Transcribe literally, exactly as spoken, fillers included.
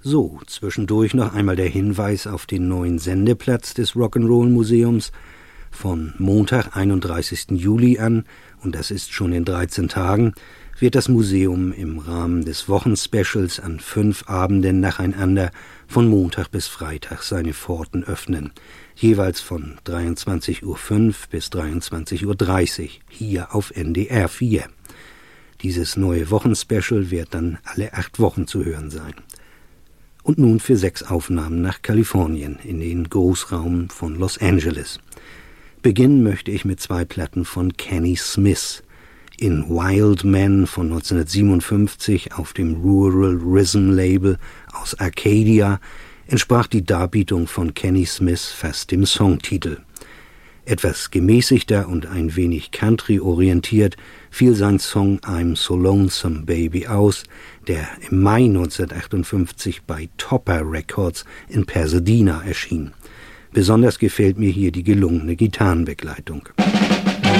So, zwischendurch noch einmal der Hinweis auf den neuen Sendeplatz des Rock'n'Roll Museums. Von Montag, einunddreißigsten Juli an, und das ist schon in dreizehn Tagen, wird das Museum im Rahmen des Wochenspecials an fünf Abenden nacheinander von Montag bis Freitag seine Pforten öffnen. Jeweils von dreiundzwanzig Uhr fünf bis dreiundzwanzig Uhr dreißig, hier auf N D R vier. Dieses neue Wochenspecial wird dann alle acht Wochen zu hören sein. Und nun für sechs Aufnahmen nach Kalifornien, in den Großraum von Los Angeles. Beginnen möchte ich mit zwei Platten von Kenny Smith. In Wild Man von neunzehnhundertsiebenundfünfzig auf dem Rural Rhythm Label aus Arcadia entsprach die Darbietung von Kenny Smith fast dem Songtitel. Etwas gemäßigter und ein wenig Country-orientiert fiel sein Song I'm So Lonesome Baby aus, der im Mai neunzehnhundertachtundfünfzig bei Topper Records in Pasadena erschien. Besonders gefällt mir hier die gelungene Gitarrenbegleitung.